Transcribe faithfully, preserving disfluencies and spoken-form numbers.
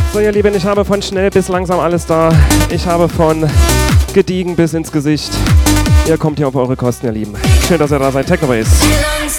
So, ihr Lieben, ich habe von schnell bis langsam alles da. Ich habe von gediegen bis ins Gesicht. Ihr kommt hier auf eure Kosten, ihr Lieben. Schön, dass ihr da seid. Technobase.